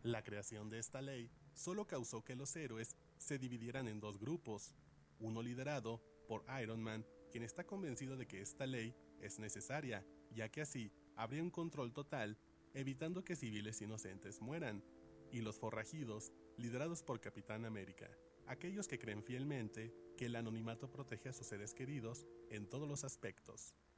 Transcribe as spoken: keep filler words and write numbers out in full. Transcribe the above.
La creación de esta ley solo causó que los héroes se dividieran en dos grupos, uno liderado por Iron Man, quien está convencido de que esta ley es necesaria, ya que así habría un control total, evitando que civiles inocentes mueran, y los forrajidos, liderados por Capitán América, aquellos que creen fielmente que el anonimato protege a sus seres queridos en todos los aspectos.